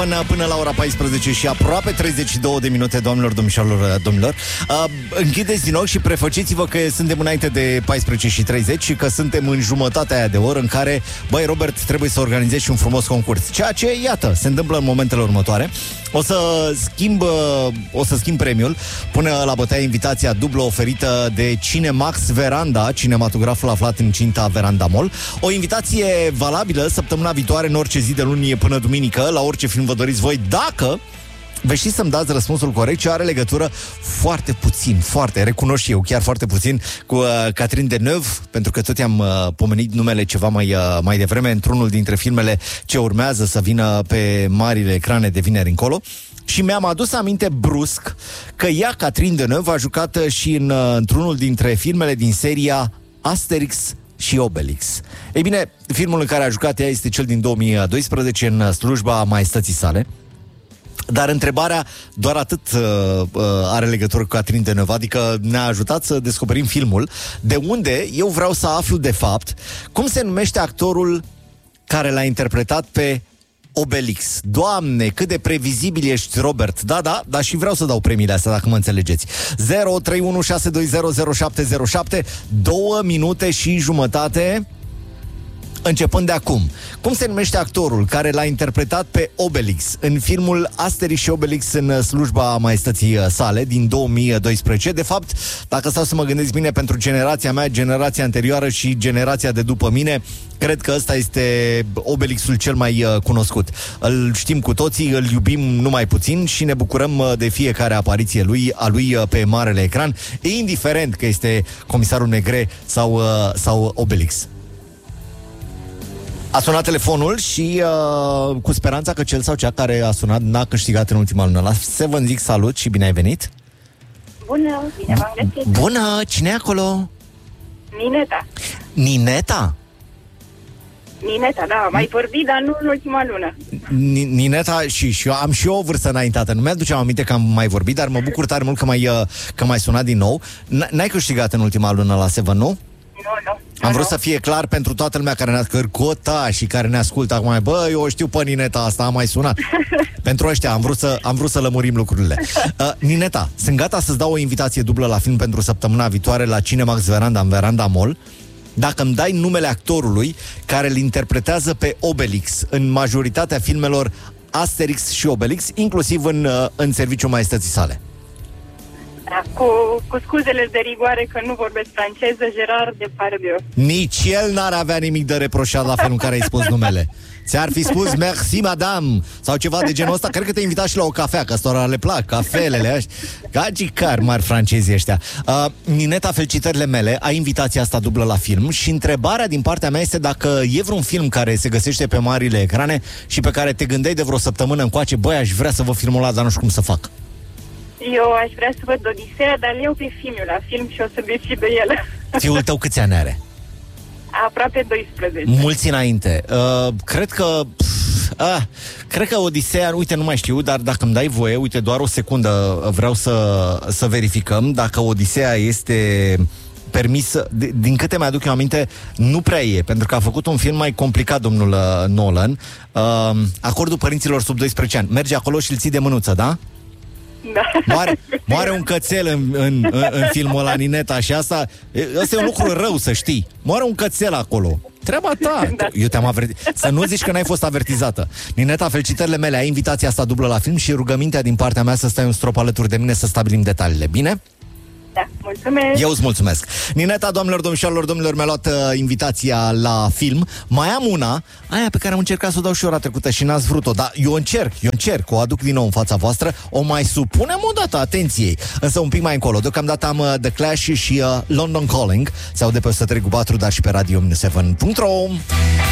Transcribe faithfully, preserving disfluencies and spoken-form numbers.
șapte până la ora paisprezece și aproape treizeci și două de minute, doamnelor, domnișoarelor, domnilor. Uh, închideți din ochi și prefăceți-vă că suntem înainte de paisprezece și treizeci și că suntem în jumătatea aia de oră în care, băi, Robert, trebuie să organizezi și un frumos concurs. Ceea ce, iată, se întâmplă în momentele următoare. O să schimb, o să schimb premiul. Până la bătaie invitația dublă oferită de Cinemax Veranda, cinematograful aflat în cinta Veranda Mall. O invitație valabilă săptămâna viitoare, în orice zi de luni până duminică, la orice film vă doriți voi, dacă veți ști să-mi dați răspunsul corect, ce are legătură foarte puțin, foarte, recunosc eu, chiar foarte puțin, cu uh, Catherine Deneuve, pentru că tot i-am uh, pomenit numele ceva mai, uh, mai devreme într-unul dintre filmele ce urmează să vină pe marile ecrane de vineri încolo. Și mi-am adus aminte brusc că ea, Catherine Deneuve, a jucat și în, uh, într-unul dintre filmele din seria Asterix și Obelix. Ei bine, filmul în care a jucat ea este cel din două mii doisprezece, în slujba maestății sale. Dar întrebarea doar atât uh, uh, are legătură cu Catherine Deneuve, adică ne-a ajutat să descoperim filmul, de unde eu vreau să aflu de fapt cum se numește actorul care l-a interpretat pe Obelix. Doamne, cât de previzibil ești, Robert. Da, da, dar și vreau să dau premiile astea, dacă mă înțelegeți. zero trei unu șase doi zero zero șapte zero șapte, două minute și jumătate începând de acum. Cum se numește actorul care l-a interpretat pe Obelix în filmul Asterix și Obelix în slujba maestății sale din două mii doisprezece? De fapt, dacă stau să mă gândesc bine, pentru generația mea, generația anterioară și generația de după mine, cred că ăsta este Obelixul cel mai cunoscut. Îl știm cu toții, îl iubim numai puțin și ne bucurăm de fiecare apariție lui, a lui pe marele ecran, indiferent că este Comisarul Negre sau, sau Obelix. A sunat telefonul și uh, cu speranța că cel sau cea care a sunat n-a câștigat în ultima lună. La se vă zic salut și bine ai venit. Bună, bine v-am găsit. Bună, cine e acolo? Nineta. Nineta? Nineta, da, mai vorbit, dar nu în ultima lună. Nineta, și, și eu am și eu o vârstă înaintată. Nu mi-aduceam aminte că am mai vorbit, dar mă bucur tare mult că mai, că mai sunat din nou. N-ai câștigat în ultima lună la Seven, nu? Nu, nu. Am vrut să fie clar pentru toată lumea care ne-a cărcota și care ne ascultă acum. Bă, eu o știu pe Nineta asta, am mai sunat. Pentru ăștia am vrut să, am vrut să lămurim lucrurile. uh, Nineta, sunt gata să-ți dau o invitație dublă la film pentru săptămâna viitoare la Cinemax Veranda, în Veranda Mall, dacă îmi dai numele actorului care îl interpretează pe Obelix în majoritatea filmelor Asterix și Obelix, inclusiv în, uh, în serviciul maestății sale. Da, cu, cu scuzele de rigoare că nu vorbesc franceză, Gerard Depardieu. Nici el n-ar avea nimic de reproșat la felul în care ai spus numele. Ți-ar fi spus merci madame sau ceva de genul ăsta. Cred că te-ai invitat și la o cafea, că ăstora le plac cafelele ăștia. Gagicar mari francezii ăștia. uh, Nineta, felicitările mele. Ai invitația asta dublă la film. Și întrebarea din partea mea este dacă e vreun film care se găsește pe marile ecrane și pe care te gândeai de vreo săptămână încoace: băi, aș vrea să vă filmulați, dar nu știu cum să fac. Eu aș vrea să văd Odiseea, dar eu pe filmul la film și o să decid el. Fiul tău câți ani are? Aproape doisprezece. Mulți înainte. Uh, cred că... Pf, uh, cred că Odiseea, uite, nu mai știu, dar dacă îmi dai voie, uite, doar o secundă vreau să, să verificăm dacă Odiseea este permis. Din câte mi-aduc eu aminte, nu prea e, pentru că a făcut un film mai complicat domnul uh, Nolan. Uh, Acordul părinților sub doisprezece ani. Merge acolo și îl ții de mânuță, da? Da. Moare, moare un cățel în, în, în, în filmul ăla, Nineta, și asta, ăsta e un lucru rău, să știi. Moare un cățel acolo. Treaba ta. Da. Eu te-am avertizat. Să nu zici că n-ai fost avertizată. Nineta, felicitările mele. Ai invitația asta dublă la film și rugămintea din partea mea să stai un strop alături de mine să stabilim detaliile. Bine? Da, mulțumesc. Eu îți mulțumesc. Nineta, doamnelor, domnișoarelor, domnilor, mi-a luat uh, invitația la film. Mai am una, aia pe care am încercat să o dau și ora trecută și n-ați vrut-o, dar eu încerc, eu încerc, o aduc din nou în fața voastră, o mai supunem o dată atenției, însă un pic mai încolo. Deocamdată am uh, The Clash și uh, London Calling, se aude pe o sută trei virgulă patru, dar și pe radio șapte punct ro.